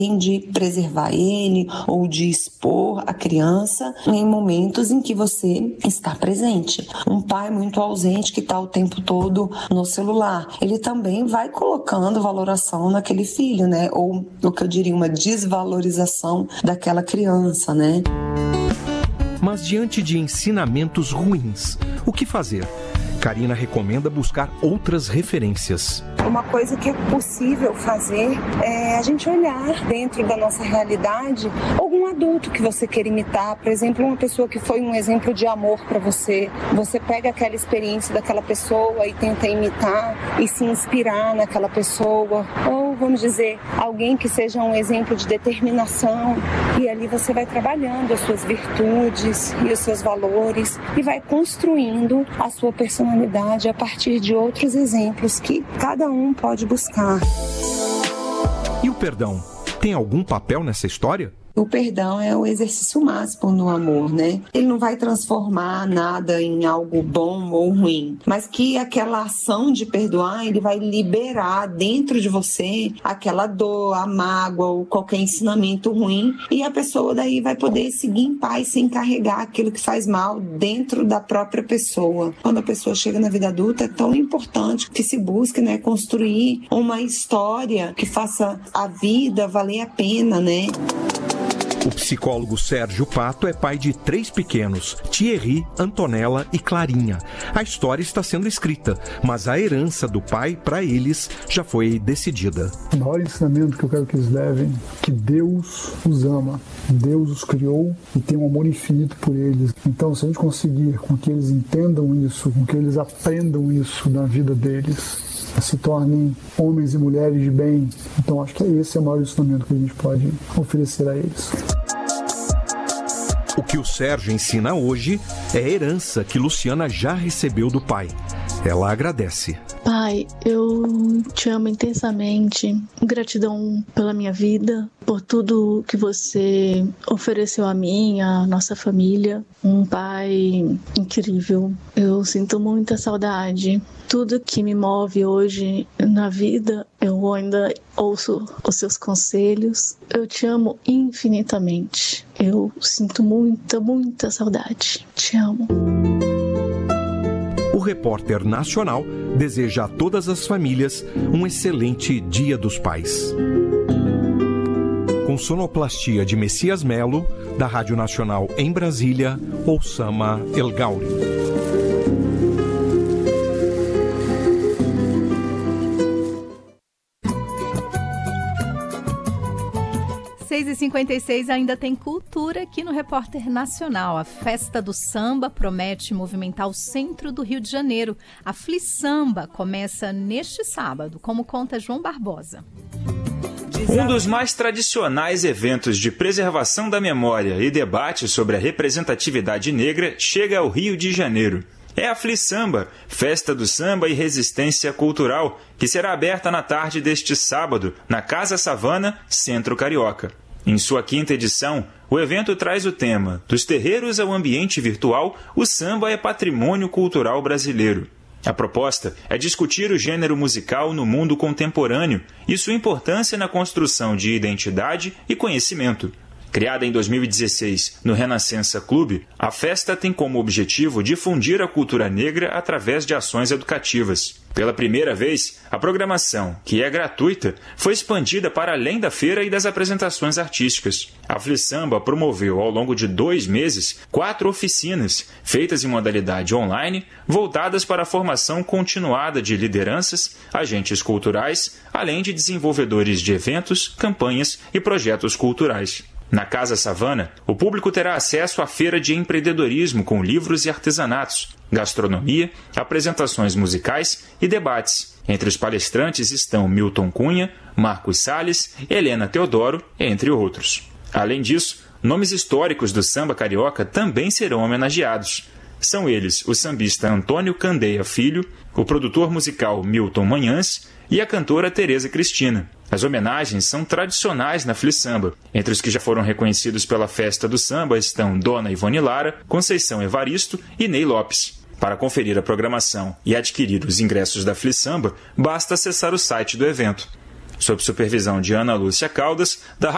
de preservar ele ou de expor a criança em momentos em que você está presente. Um pai muito ausente que está o tempo todo no celular, ele também vai colocando valoração naquele filho, né? Ou o que eu diria, uma desvalorização daquela criança, né? Mas diante de ensinamentos ruins, o que fazer? Karina recomenda buscar outras referências. Uma coisa que é possível fazer é a gente olhar dentro da nossa realidade algum adulto que você quer imitar. Por exemplo, uma pessoa que foi um exemplo de amor para você. Você pega aquela experiência daquela pessoa e tenta imitar e se inspirar naquela pessoa. Ou, vamos dizer, alguém que seja um exemplo de determinação. E ali você vai trabalhando as suas virtudes e os seus valores e vai construindo a sua personalidade a partir de outros exemplos que cada um pode buscar. E o perdão tem algum papel nessa história? O perdão é o exercício máximo no amor, né? Ele não vai transformar nada em algo bom ou ruim, mas que aquela ação de perdoar, ele vai liberar dentro de você aquela dor, a mágoa ou qualquer ensinamento ruim, e a pessoa daí vai poder seguir em paz sem carregar aquilo que faz mal dentro da própria pessoa. Quando a pessoa chega na vida adulta, é tão importante que se busque, né, construir uma história que faça a vida valer a pena, né? O psicólogo Sérgio Pato é pai de 3 pequenos, Thierry, Antonella e Clarinha. A história está sendo escrita, mas a herança do pai para eles já foi decidida. O maior ensinamento que eu quero que eles levem é que Deus os ama, Deus os criou e tem um amor infinito por eles. Então, se a gente conseguir com que eles entendam isso, com que eles aprendam isso na vida deles, se tornem homens e mulheres de bem. Então acho que esse é o maior ensinamento que a gente pode oferecer a eles. O que o Sérgio ensina hoje é a herança que Luciana já recebeu do pai. Ela agradece. Pai, eu te amo intensamente. Gratidão pela minha vida, por tudo que você ofereceu a mim, a nossa família. Um pai incrível. Eu sinto muita saudade. Tudo que me move hoje na vida, eu ainda ouço os seus conselhos. Eu te amo infinitamente. Eu sinto muita saudade. Te amo. O Repórter Nacional deseja a todas as famílias um excelente Dia dos Pais. Com sonoplastia de Messias Melo, da Rádio Nacional em Brasília, Oussama El Gauri. 6h56 ainda tem cultura aqui no Repórter Nacional. A Festa do Samba promete movimentar o centro do Rio de Janeiro. A Fli-Samba começa neste sábado, como conta João Barbosa. Um dos mais tradicionais eventos de preservação da memória e debate sobre a representatividade negra chega ao Rio de Janeiro. É a Fli-Samba, Festa do Samba e Resistência Cultural, que será aberta na tarde deste sábado, na Casa Savana, Centro Carioca. Em sua 5ª edição, o evento traz o tema "Dos terreiros ao ambiente virtual, o samba é patrimônio cultural brasileiro". A proposta é discutir o gênero musical no mundo contemporâneo e sua importância na construção de identidade e conhecimento. Criada em 2016 no Renascença Clube, a festa tem como objetivo difundir a cultura negra através de ações educativas. Pela primeira vez, a programação, que é gratuita, foi expandida para além da feira e das apresentações artísticas. A Fli-Samba promoveu, ao longo de 2 meses, 4 oficinas, feitas em modalidade online, voltadas para a formação continuada de lideranças, agentes culturais, além de desenvolvedores de eventos, campanhas e projetos culturais. Na Casa Savana, o público terá acesso à feira de empreendedorismo com livros e artesanatos, gastronomia, apresentações musicais e debates. Entre os palestrantes estão Milton Cunha, Marcos Salles, Helena Teodoro, entre outros. Além disso, nomes históricos do samba carioca também serão homenageados. São eles o sambista Antônio Candeia Filho, o produtor musical Milton Manhãs e a cantora Tereza Cristina. As homenagens são tradicionais na Fli-Samba. Entre os que já foram reconhecidos pela Festa do Samba estão Dona Ivone Lara, Conceição Evaristo e Ney Lopes. Para conferir a programação e adquirir os ingressos da Fli-Samba, basta acessar o site do evento. Sob supervisão de Ana Lúcia Caldas, da